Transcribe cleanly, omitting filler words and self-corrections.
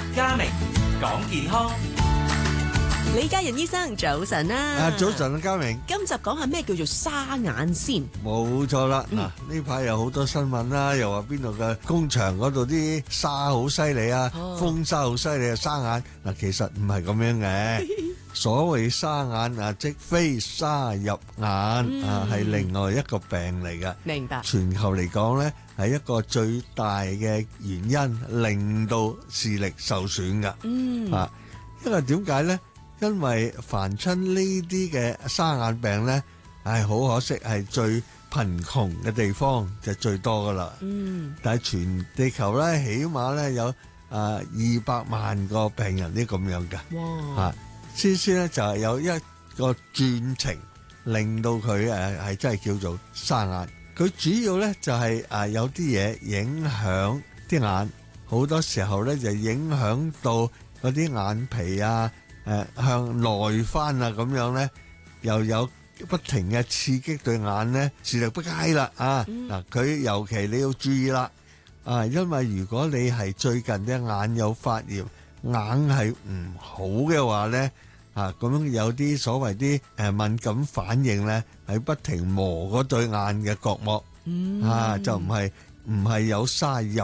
家明講健康。 李家仁醫生早晨啊！ 早晨啊，嘉明。 今集講下咩叫做沙眼先。 冇錯啦，嗱呢排有好多新聞啦，又話邊度嘅工場嗰度啲沙好犀利啊，風沙好犀利啊，沙眼嗱其實唔係咁樣嘅。所謂沙眼啊，即非沙入眼啊，係另外一個病嚟嘅。 明白。 全球嚟講咧，係一個最大嘅原因，令到視力受損噶。因為點解咧？因為凡親呢啲嘅沙眼病咧，係好可惜係最貧窮嘅地方就最多噶啦。但係全地球咧，起碼咧有200萬個病人啲咁樣嘅。哇！先咧就係有一個轉程，令到佢係真係叫做沙眼。佢主要咧就係有啲嘢影響啲眼，好多時候咧就影響到嗰啲眼皮啊。向內翻啊，咁樣咧，又有不停嘅刺激對眼咧，視力不佳啦啊！嗱，佢尤其你要注意啦啊，因為如果你係最近隻眼有發炎，硬係唔好嘅話咧啊，咁樣有啲所謂啲敏感反應咧，係不停磨嗰對眼嘅角膜啊，就唔係有沙入